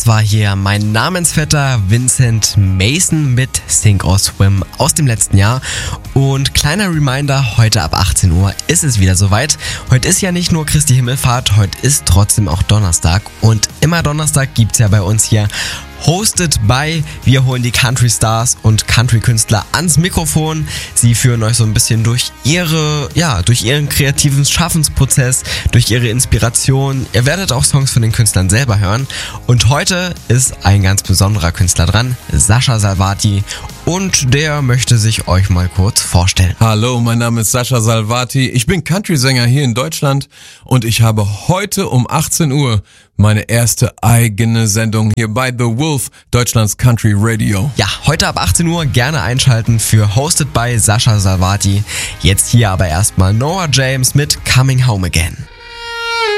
Das war hier mein Namensvetter Vincent Mason mit Sink or Swim aus dem letzten Jahr. Und kleiner Reminder, heute ab 18 Uhr ist es wieder soweit. Heute ist ja nicht nur Christi Himmelfahrt, heute ist trotzdem auch Donnerstag. Und immer Donnerstag gibt's ja bei uns hier Hosted by, wir holen die Country Stars und Country Künstler ans Mikrofon. Sie führen euch so ein bisschen durch ihren kreativen Schaffensprozess, durch ihre Inspiration. Ihr werdet auch Songs von den Künstlern selber hören. Und heute ist ein ganz besonderer Künstler dran, Sascha Salvati. Und der möchte sich euch mal kurz vorstellen. Hallo, mein Name ist Sascha Salvati. Ich bin Country-Sänger hier in Deutschland und ich habe heute um 18 Uhr meine erste eigene Sendung hier bei The Wolf, Deutschlands Country Radio. Ja, heute ab 18 Uhr gerne einschalten für Hosted by Sascha Salvati. Jetzt hier aber erstmal Noah James mit Coming Home Again.